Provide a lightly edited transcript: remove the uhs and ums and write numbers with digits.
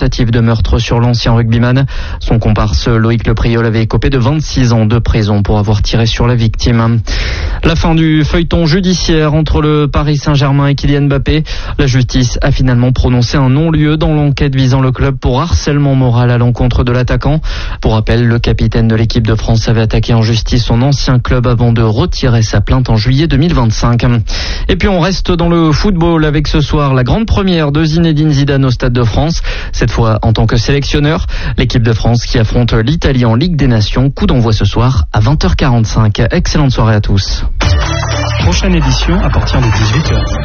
tentative de meurtre sur l'ancien rugbyman. Son comparse Loïc Lepriol avait écopé de 26 ans de prison pour avoir tiré sur la victime. La fin du feuilleton judiciaire entre le Paris Saint-Germain et Kylian Mbappé. La justice a finalement prononcé un non-lieu dans l'enquête visant le club pour harcèlement moral à l'encontre de l'attaquant. Pour rappel, le capitaine de l'équipe de France avait attaqué en justice son ancien club avant de retirer sa plainte en juillet 2025. Et puis on reste dans le football avec ce soir la grande première de Zinedine Zidane au Stade de France. Cette fois en tant que sélectionneur, l'équipe de France qui affronte l'Italie en Ligue des Nations. Coup d'envoi ce soir à 20h45. Excellente soirée à tous. Prochaine édition à partir de 18h.